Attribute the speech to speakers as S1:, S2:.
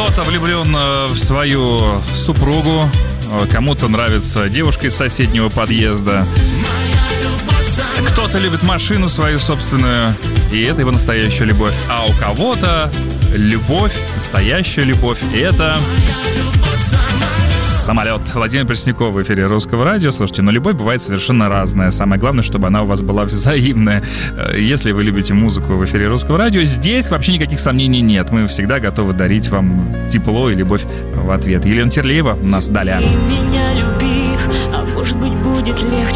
S1: Кто-то влюблен в свою супругу, кому-то нравится девушка из соседнего подъезда. Кто-то любит машину свою собственную, и это его настоящая любовь. А у кого-то любовь, настоящая любовь, и это самолет. Владимир Пресняков в эфире Русского радио. Слушайте, но любовь бывает совершенно разная. Самое главное, чтобы она у вас была взаимная. Если вы любите музыку в эфире Русского радио, здесь вообще никаких сомнений нет. Мы всегда готовы дарить вам тепло и любовь в ответ. Елена Терлеева у нас далее.
S2: Меня люби, а может быть будет легче.